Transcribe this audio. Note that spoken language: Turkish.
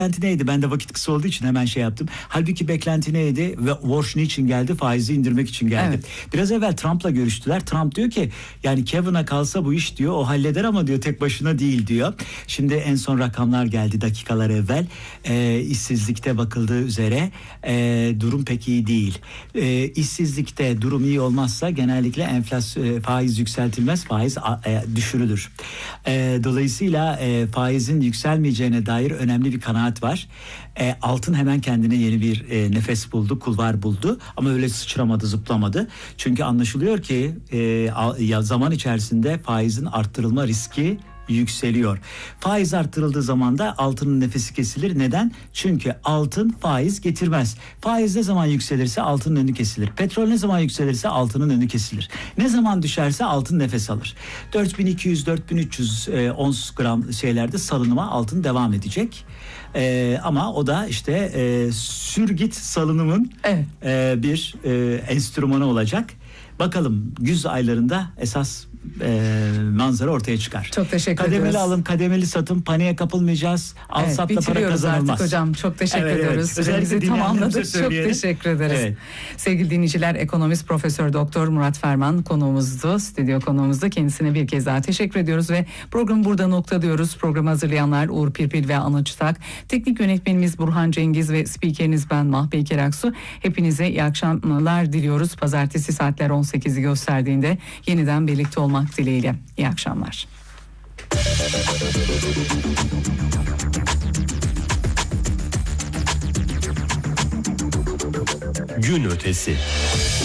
Beklenti neydi? Ben de vakit kısa olduğu için hemen şey yaptım. Halbuki beklenti neydi? Ve Walsh niçin geldi? Faizi indirmek için geldi. Evet. Biraz evvel Trump'la görüştüler. Trump diyor ki yani Kevin'a kalsa bu iş diyor o halleder ama diyor tek başına değil diyor. Şimdi en son rakamlar geldi dakikalar evvel. İşsizlikte bakıldığı üzere durum pek iyi değil. İşsizlikte durum iyi olmazsa genellikle faiz yükseltilmez, faiz düşürülür. Dolayısıyla faizin yükselmeyeceğine dair önemli bir kanaat var. Altın hemen kendine yeni bir nefes buldu, kulvar buldu ama öyle sıçramadı, zıplamadı. Çünkü anlaşılıyor ki zaman içerisinde faizin arttırılma riski yükseliyor. Faiz arttırıldığı zaman da altının nefesi kesilir. Neden? Çünkü altın faiz getirmez. Faiz ne zaman yükselirse altının önü kesilir. Petrol ne zaman yükselirse altının önü kesilir. Ne zaman düşerse altın nefes alır. 4200-4300 ons gram şeylerde salınıma altın devam edecek. Ama o da işte sürgit salınımın bir enstrümanı olacak. Bakalım güz aylarında esas manzara ortaya çıkar. Çok teşekkür kademeli ediyoruz. Alım, kademeli satım, paniğe kapılmayacağız. Al satla para kazanılmaz. Artık hocam. Çok teşekkür ediyoruz. Özellikle tamamladık. Çok teşekkür ederiz. Evet. Sevgili dinleyiciler, ekonomist Profesör Doktor Murat Ferman konuğumuzdu. Stüdyo konuğumuzdu. Kendisine bir kez daha teşekkür ediyoruz ve programı burada noktalıyoruz. Programı hazırlayanlar Uğur Pirpil ve Anıl Çıtak. Teknik yönetmenimiz Burhan Cengiz ve spikeriniz ben Mahpey Keraksu. Hepinize iyi akşamlar diliyoruz. Pazartesi saatler 18'i gösterdiğinde yeniden birlikte olmak dileğiyle. İyi akşamlar. Gün ötesi.